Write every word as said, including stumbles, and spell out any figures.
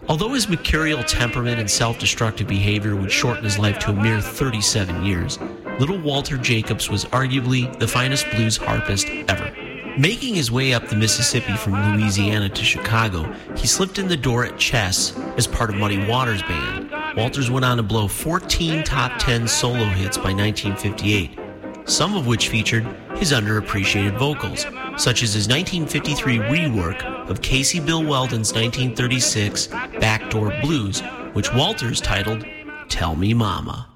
Although his mercurial temperament and self-destructive behavior would shorten his life to a mere thirty-seven years, Little Walter Jacobs was arguably the finest blues harpist ever. Making his way up the Mississippi from Louisiana to Chicago, he slipped in the door at Chess as part of Muddy Waters Band. Walters went on to blow fourteen top ten solo hits by nineteen fifty-eight, some of which featured his underappreciated vocals, such as his nineteen fifty-three rework of Casey Bill Weldon's nineteen thirty-six Backdoor Blues, which Walters titled Tell Me Mama.